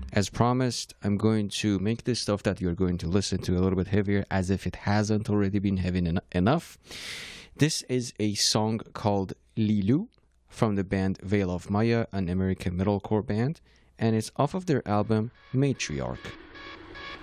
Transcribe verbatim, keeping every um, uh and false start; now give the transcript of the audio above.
As promised, I'm going to make this stuff that you're going to listen to a little bit heavier, as if it hasn't already been heavy en- enough. This is a song called Lilu from the band Veil of Maya, an American metalcore band, and it's off of their album Matriarch.